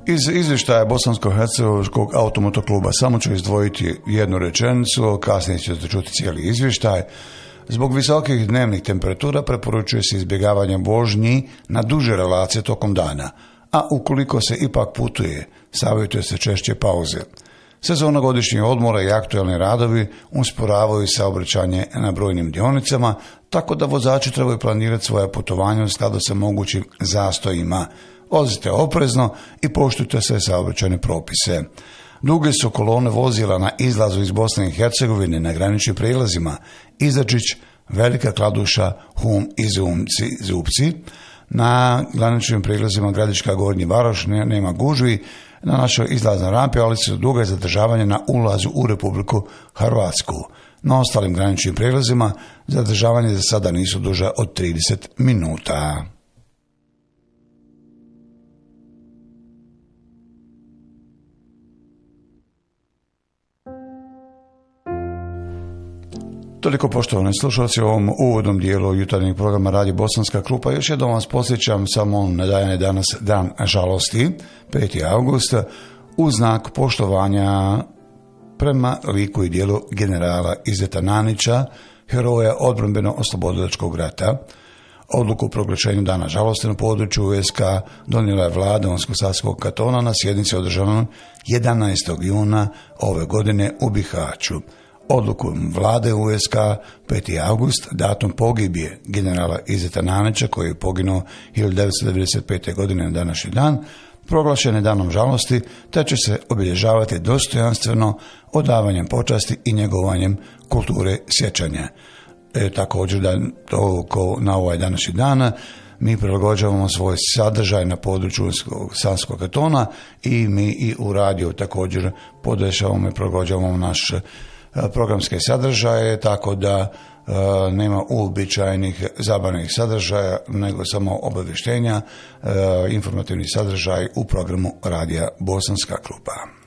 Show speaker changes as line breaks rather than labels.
Iz izvještaja Bosansko-hercegovačkog automotokluba samo ću izdvojiti jednu rečenicu, kasnije ćete čuti cijeli izvještaj. Zbog visokih dnevnih temperatura preporučuje se izbjegavanje vožnji na duže relacije tokom dana, a ukoliko se ipak putuje, savjetuje se češće pauze. Sezona godišnjih odmora i aktualni radovi usporavaju saobraćanje na brojnim dionicama, tako da vozači trebaju planirati svoje putovanje u skladu sa mogućim zastojima. Vozite oprezno i poštujte sve saobraćajne propise. Duge su kolone vozila na izlazu iz Bosne i Hercegovine na graničnim prijelazima Izačić, Velika Kladuša, Hum i Zupci. Na graničnim prijelazima Gradiška, Gornji Varoš nema gužvi na našoj izlaznoj rampi, ali su duge zadržavanje na ulazu u Republiku Hrvatsku. Na ostalim graničnim prijelazima zadržavanje za sada nisu duže od 30 minuta. Toliko, poštovani slušalci, u ovom uvodnom dijelu jutarnjeg programa Radio Bosanska Krupa. Još jednom vas posjećam samo da je danas dan žalosti, 5. august, u znak poštovanja prema liku i dijelu generala Izeta Nanića, heroja odbrambeno-oslobodilačkog rata. Odluku o proglašenju dana žalosti na području USK donijela je vlada Unsko-Sanskog kantona na sjednici održanoj 11. juna ove godine u Bihaću. Odlukom vlade USK 5. august, datum pogibije generala Izeta Nanića, koji je poginuo 1995. godine na današnji dan, proglašen je danom žalosti, te će se obilježavati dostojanstveno odavanjem počasti i njegovanjem kulture sjećanja. Također da na ovaj današnji dan mi prilagođavamo svoj sadržaj na području Sanskog kantona i mi i u radiju također podešavamo i prilagođavamo naš programske sadržaje, tako da nema uobičajenih zabavnih sadržaja, nego samo obavještenja, informativni sadržaj u programu Radija Bosanska Krupa.